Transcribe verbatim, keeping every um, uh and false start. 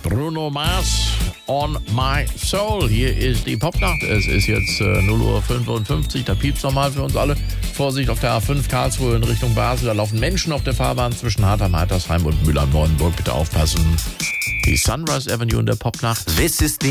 Bruno Mars, On My Soul. Hier ist die Popnacht. Es ist jetzt äh, null Uhr fünfundfünfzig. Da piept's nochmal für uns alle. Vorsicht auf der A fünf Karlsruhe in Richtung Basel. Da laufen Menschen auf der Fahrbahn zwischen Hartheim, Heitersheim und Müller-Neuenburg. Bitte aufpassen. Die Sunrise Avenue in der Popnacht. This is the